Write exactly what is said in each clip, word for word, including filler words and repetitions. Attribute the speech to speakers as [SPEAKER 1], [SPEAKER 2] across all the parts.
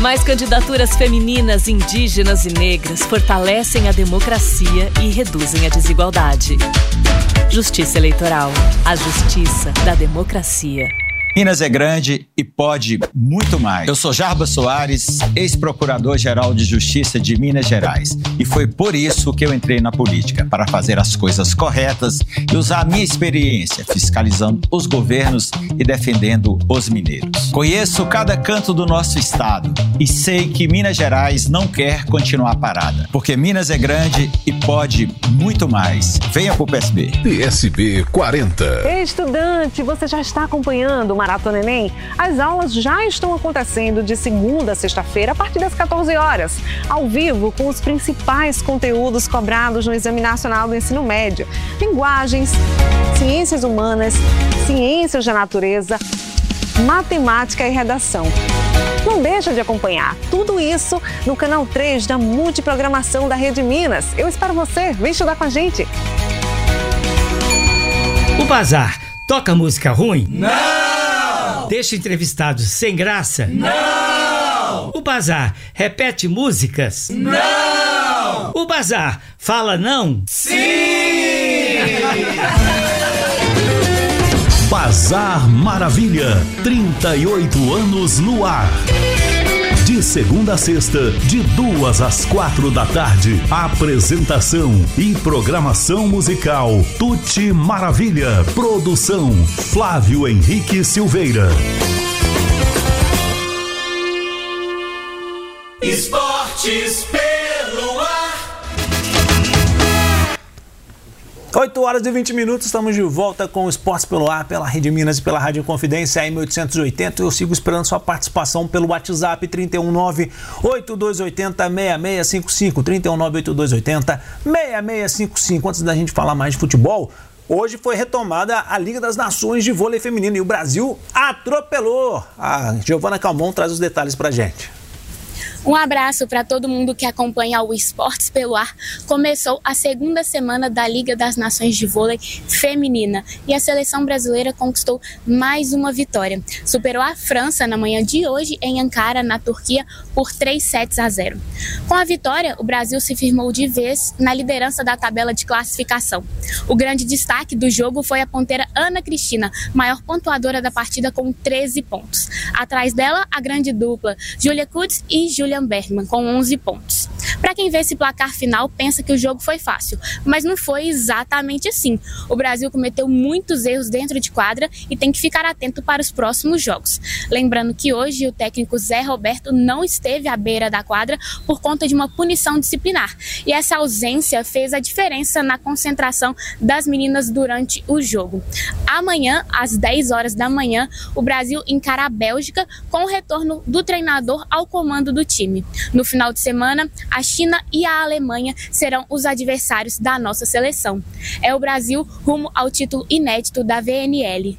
[SPEAKER 1] Mais candidaturas femininas, indígenas e negras fortalecem a democracia e reduzem a desigualdade. Justiça Eleitoral. A justiça da democracia.
[SPEAKER 2] Minas é grande e pode muito mais. Eu sou Jarbas Soares, ex-procurador-geral de Justiça de Minas Gerais. E foi por isso que eu entrei na política, para fazer as coisas corretas e usar a minha experiência fiscalizando os governos e defendendo os mineiros. Conheço cada canto do nosso estado e sei que Minas Gerais não quer continuar parada, porque Minas é grande e pode muito mais. Venha pro P S B.
[SPEAKER 3] P S B quarenta.
[SPEAKER 4] Ei, estudante, você já está acompanhando o Maratona Enem? As aulas já estão acontecendo de segunda a sexta-feira, a partir das quatorze horas, ao vivo, com os principais conteúdos cobrados no Exame Nacional do Ensino Médio: linguagens, ciências humanas, ciências da natureza, matemática e redação. Não deixa de acompanhar tudo isso no canal três da Multiprogramação da Rede Minas. Eu espero você, vem estudar com a gente.
[SPEAKER 5] O Bazar toca música ruim?
[SPEAKER 6] Não!
[SPEAKER 5] Deixa entrevistados sem graça?
[SPEAKER 6] Não!
[SPEAKER 5] O Bazar repete músicas?
[SPEAKER 6] Não!
[SPEAKER 5] O Bazar fala não?
[SPEAKER 6] Sim!
[SPEAKER 3] Bazar Maravilha, trinta e oito anos no ar. De segunda a sexta, de duas às quatro da tarde. Apresentação e programação musical Tuti Maravilha. Produção Flávio Henrique Silveira.
[SPEAKER 6] Esportes pelo ar.
[SPEAKER 7] oito horas e vinte minutos, estamos de volta com o Esportes pelo Ar, pela Rede Minas e pela Rádio Confidência A M oitocentos e oitenta. Eu sigo esperando sua participação pelo WhatsApp trinta e um nove, oito dois oito zero, seis seis cinco cinco, trinta e um nove, oito dois oito zero, seis seis cinco cinco. Antes da gente falar mais de futebol, hoje foi retomada a Liga das Nações de Vôlei Feminino e o Brasil atropelou. A Giovana Calmon traz os detalhes pra gente.
[SPEAKER 8] Um abraço para todo mundo que acompanha o Esportes pelo Ar. Começou a segunda semana da Liga das Nações de Vôlei Feminina e a seleção brasileira conquistou mais uma vitória. Superou a França na manhã de hoje em Ankara, na Turquia, por três sets a zero. Com a vitória, o Brasil se firmou de vez na liderança da tabela de classificação. O grande destaque do jogo foi a ponteira Ana Cristina, maior pontuadora da partida com treze pontos. Atrás dela, a grande dupla Julia Kutz e Julia Bergman, com onze pontos. Para quem vê esse placar final, pensa que o jogo foi fácil, mas não foi exatamente assim. O Brasil cometeu muitos erros dentro de quadra e tem que ficar atento para os próximos jogos. Lembrando que hoje o técnico Zé Roberto não esteve à beira da quadra por conta de uma punição disciplinar, e essa ausência fez a diferença na concentração das meninas durante o jogo. Amanhã, às dez horas da manhã, o Brasil encara a Bélgica com o retorno do treinador ao comando do time. No final de semana, a China e a Alemanha serão os adversários da nossa seleção. É o Brasil rumo ao título inédito da V N L.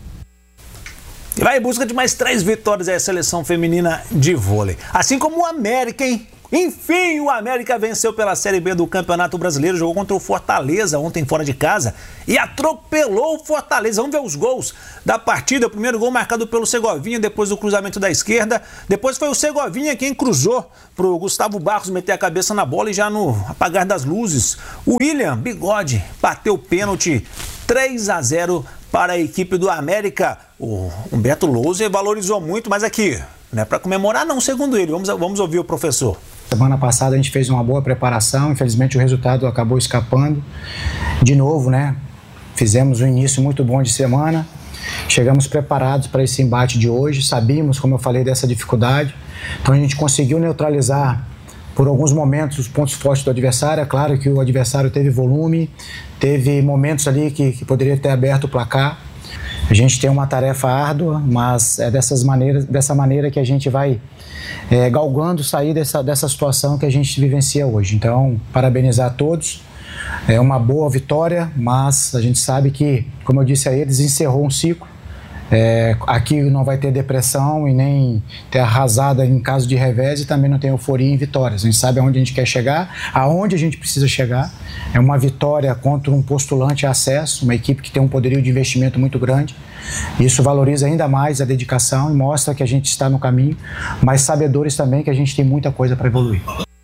[SPEAKER 7] E vai em busca de mais três vitórias aí a seleção feminina de vôlei. Assim como o América, hein? Enfim, o América venceu pela Série B do Campeonato Brasileiro, jogou contra o Fortaleza ontem fora de casa e atropelou o Fortaleza. Vamos ver os gols da partida. O primeiro gol marcado pelo Segovinha, depois do cruzamento da esquerda. Depois foi o Segovinha quem cruzou para o Gustavo Barros meter a cabeça na bola e já no apagar das luzes, o William Bigode bateu o pênalti. três a zero para a equipe do América. O Humberto Louser valorizou muito, mas aqui não é para comemorar não, segundo ele. Vamos, vamos ouvir o professor.
[SPEAKER 9] Semana passada a gente fez uma boa preparação, infelizmente o resultado acabou escapando. De novo, né? Fizemos um início muito bom de semana, chegamos preparados para esse embate de hoje, sabíamos, como eu falei, dessa dificuldade. Então a gente conseguiu neutralizar por alguns momentos os pontos fortes do adversário. É claro que o adversário teve volume, teve momentos ali que, que poderia ter aberto o placar. A gente tem uma tarefa árdua, mas é dessas maneiras, dessa maneira que a gente vai é, galgando sair dessa, dessa situação que a gente vivencia hoje. Então, parabenizar a todos. É uma boa vitória, mas a gente sabe que, como eu disse a eles, encerrou um ciclo É, aqui não vai ter depressão e nem ter arrasada em caso de revés e também não tem euforia em vitórias. A gente sabe aonde a gente quer chegar, aonde a gente precisa chegar. É uma vitória contra um postulante a acesso, uma equipe que tem um poderio de investimento muito grande. Isso valoriza ainda mais a dedicação e mostra que a gente está no caminho, mas sabedores também que a gente tem muita coisa para evoluir.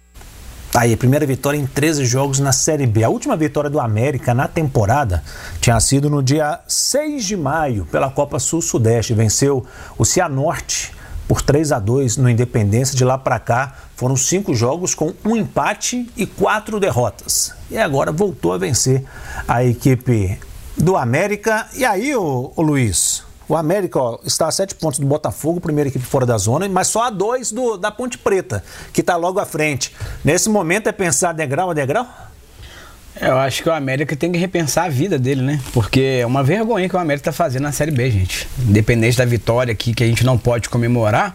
[SPEAKER 7] Aí, primeira vitória em treze jogos na Série B. A última vitória do América na temporada tinha sido no dia seis de maio, pela Copa Sul-Sudeste. Venceu o Cianorte por três a dois no Independência. De lá para cá, foram cinco jogos com um empate e quatro derrotas. E agora voltou a vencer a equipe do América. E aí, ô, ô Luiz... O América ó, está a sete pontos do Botafogo, primeira equipe fora da zona, mas só a dois do, da Ponte Preta, que está logo à frente. Nesse momento é pensar degrau a degrau?
[SPEAKER 10] Eu acho que o América tem que repensar a vida dele, né? Porque é uma vergonha que o América está fazendo na Série B, gente. Independente da vitória aqui, que a gente não pode comemorar,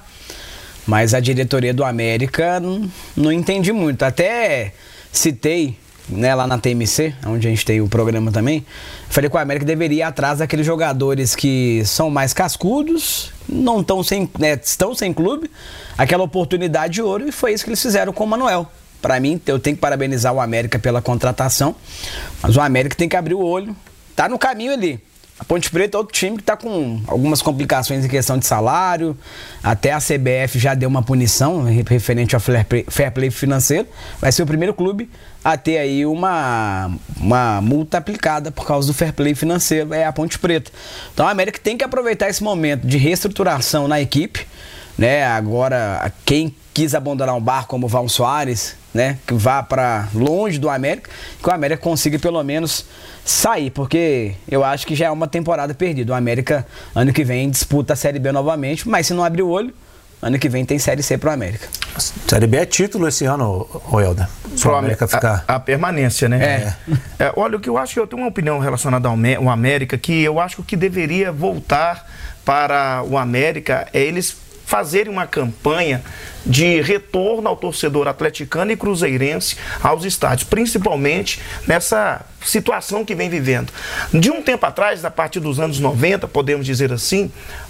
[SPEAKER 10] mas a diretoria do América não, não entende muito. Até citei... Né, lá na T M C, onde a gente tem o programa também, falei que o América deveria ir atrás daqueles jogadores que são mais cascudos, não tão sem, né, estão sem clube, aquela oportunidade de ouro, e foi isso que eles fizeram com o Manuel. Para mim, eu tenho que parabenizar o América pela contratação, mas o América tem que abrir o olho, tá no caminho ali. A Ponte Preta é outro time que está com algumas complicações em questão de salário. Até a C B F já deu uma punição referente ao fair play, fair play financeiro. Vai ser o primeiro clube a ter aí uma, uma multa aplicada por causa do fair play financeiro, é a Ponte Preta. Então a América tem que aproveitar esse momento de reestruturação na equipe, né? Agora, quem quis abandonar um barco como o Val Soares, né, que vá para longe do América, que o América consiga pelo menos sair, porque eu acho que já é uma temporada perdida. O América, ano que vem, disputa a Série B novamente, mas se não abrir o olho, ano que vem tem Série C pro América.
[SPEAKER 7] Série B é título esse ano, ô Helder? Se o América ficar...
[SPEAKER 11] A, a permanência, né?
[SPEAKER 7] É.
[SPEAKER 11] É, olha, o que eu acho que eu tenho uma opinião relacionada ao América, que eu acho que o que deveria voltar para o América é eles fazerem uma campanha de retorno ao torcedor atleticano e cruzeirense aos estádios, principalmente nessa situação que vem vivendo. De um tempo atrás, a partir dos anos noventa, podemos dizer assim,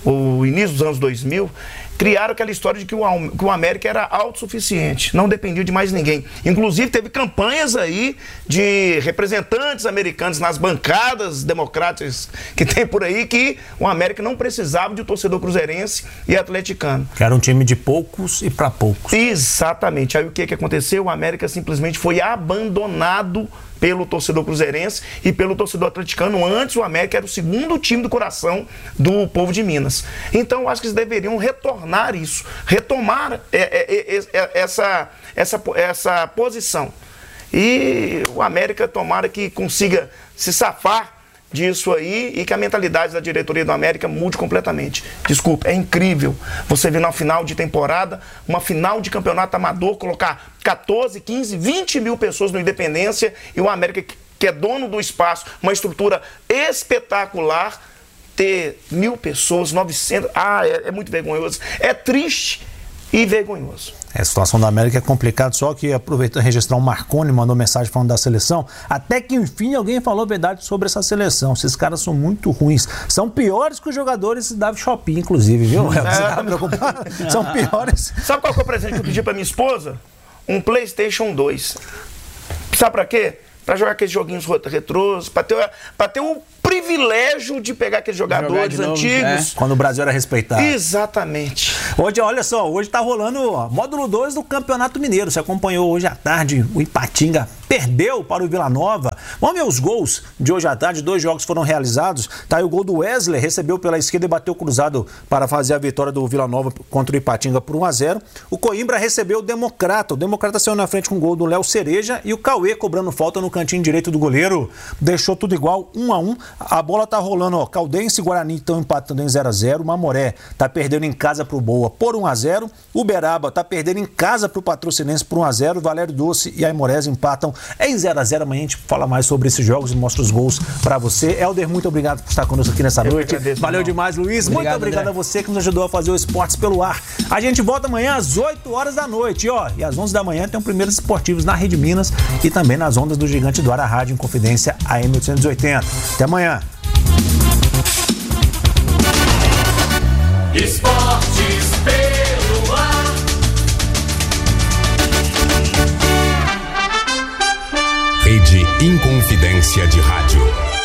[SPEAKER 11] o início dos anos dois mil, criaram aquela história de que o, que o América era autossuficiente, não dependia de mais ninguém. Inclusive, teve campanhas aí de representantes americanos nas bancadas democráticas que tem por aí, que o América não precisava de torcedor cruzeirense e atleticano.
[SPEAKER 7] Que era um time de poucos e para poucos.
[SPEAKER 11] Exatamente. Aí o que, que aconteceu? O América simplesmente foi abandonado pelo torcedor cruzeirense e pelo torcedor atleticano. Antes, o América era o segundo time do coração do povo de Minas. Então, eu acho que eles deveriam retornar isso, retomar é, é, é, é, essa, essa, essa posição. E o América, tomara que consiga se safar disso aí e que a mentalidade da diretoria do América mude completamente. Desculpa, é incrível você ver na final de temporada, uma final de campeonato amador, colocar catorze, quinze, vinte mil pessoas no Independência e o América, que é dono do espaço, uma estrutura espetacular, ter mil pessoas, novecentas... Ah, é, é muito vergonhoso. É triste e vergonhoso.
[SPEAKER 7] É, a situação da América é complicada, só que aproveitando registrar um Marconi, mandou mensagem falando da seleção, até que enfim alguém falou a verdade sobre essa seleção. Esses caras são muito ruins, são piores que os jogadores da Shopping, inclusive, viu? É. Você tá preocupado? São piores.
[SPEAKER 11] Sabe qual foi o presente que eu pedi pra minha esposa? Um PlayStation dois. Sabe pra quê? Pra jogar aqueles joguinhos retrôs, pra ter, pra ter o privilégio de pegar aqueles jogadores novo, antigos.
[SPEAKER 7] É. Quando o Brasil era respeitado.
[SPEAKER 11] Exatamente.
[SPEAKER 7] Hoje, olha só, hoje tá rolando ó, módulo dois do Campeonato Mineiro. Você acompanhou hoje à tarde, o Ipatinga perdeu para o Vila Nova. Vamos ver os gols de hoje à tarde, dois jogos foram realizados. Tá aí o gol do Wesley, recebeu pela esquerda e bateu cruzado para fazer a vitória do Vila Nova contra o Ipatinga por um a zero. O Coimbra recebeu o Democrata. O Democrata saiu na frente com o gol do Léo Cereja e o Cauê cobrando falta no cantinho direito do goleiro. Deixou tudo igual, um a um. A bola tá rolando, ó. Caldense e Guarani estão empatando em zero a zero. Mamoré tá perdendo em casa pro Boa por um a zero. Uberaba tá perdendo em casa pro Patrocinense por um a zero. Valério Doce e Aimorés empatam em zero a zero. Amanhã a gente fala mais sobre esses jogos e mostra os gols pra você. Helder, muito obrigado por estar conosco aqui nessa Eu noite. Agradeço, Valeu irmão. demais, Luiz. Obrigado, muito obrigado André. a você que nos ajudou a fazer o Esportes pelo Ar. A gente volta amanhã às oito horas da noite, ó. E às onze da manhã tem um Primeiros Esportivos na Rede Minas e também nas ondas do Gigante do Ar, a Rádio Inconfidência A M oitocentos e oitenta. Até amanhã.
[SPEAKER 6] Esportes pelo ar.
[SPEAKER 12] Rede Inconfidência de Rádio.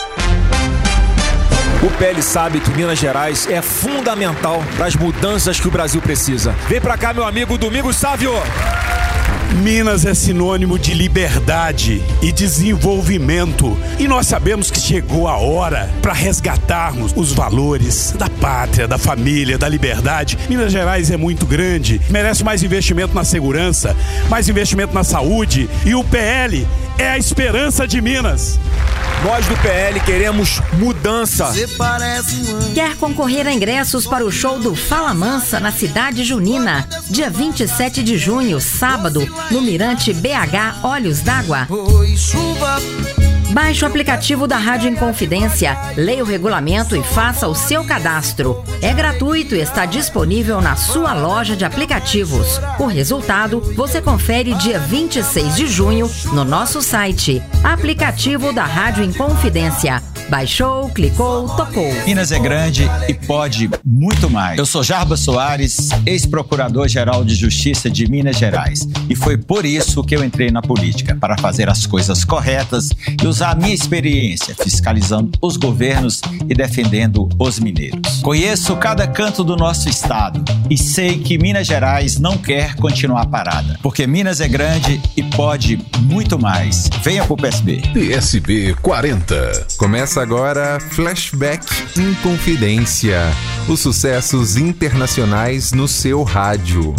[SPEAKER 13] O P L sabe que Minas Gerais é fundamental para as mudanças que o Brasil precisa. Vem pra cá, meu amigo Domingos Sávio.
[SPEAKER 14] Minas é sinônimo de liberdade e desenvolvimento. E nós sabemos que chegou a hora para resgatarmos os valores da pátria, da família, da liberdade. Minas Gerais é muito grande, merece mais investimento na segurança, mais investimento na saúde. E o P L é a esperança de Minas.
[SPEAKER 13] Nós do P L queremos mudança.
[SPEAKER 15] Quer concorrer a ingressos para o show do Fala Mansa na cidade junina, dia vinte e sete de junho, sábado, no Mirante B H Olhos d'Água? Baixe o aplicativo da Rádio Inconfidência, leia o regulamento e faça o seu cadastro. É gratuito e está disponível na sua loja de aplicativos. O resultado você confere dia vinte e seis de junho no nosso site. Aplicativo da Rádio Inconfidência. Baixou, clicou, tocou.
[SPEAKER 2] Minas é grande e pode muito mais. Eu sou Jarba Soares, ex-procurador-geral de Justiça de Minas Gerais. E foi por isso que eu entrei na política, para fazer as coisas corretas e usar a minha experiência fiscalizando os governos e defendendo os mineiros. Conheço cada canto do nosso estado e sei que Minas Gerais não quer continuar parada, porque Minas é grande e pode muito mais. Venha pro P S B.
[SPEAKER 16] P S B quarenta. Começa agora Flashback Inconfidência. Os sucessos internacionais no seu rádio.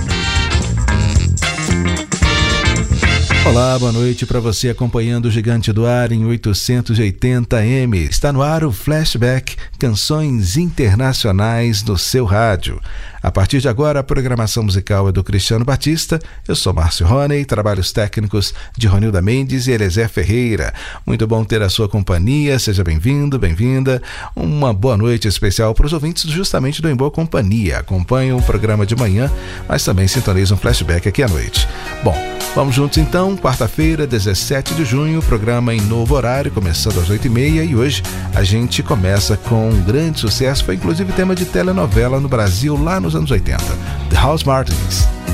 [SPEAKER 17] Olá, boa noite para você acompanhando o Gigante do Ar em oitocentos e oitenta M. Está no ar o Flashback, canções internacionais no seu rádio. A partir de agora, a programação musical é do Cristiano Batista. Eu sou Márcio Roney, trabalhos técnicos de Ronilda Mendes e Eliezer Ferreira. Muito bom ter a sua companhia, seja bem-vindo, bem-vinda. Uma boa noite especial para os ouvintes justamente do Em Boa Companhia. Acompanham o programa de manhã, mas também sintonizam um flashback aqui à noite. Bom, vamos juntos então, quarta-feira, dezessete de junho, programa em novo horário, começando às oito e meia, e hoje a gente começa com um grande sucesso, foi inclusive tema de telenovela no Brasil lá nos anos oitenta, The House Martins.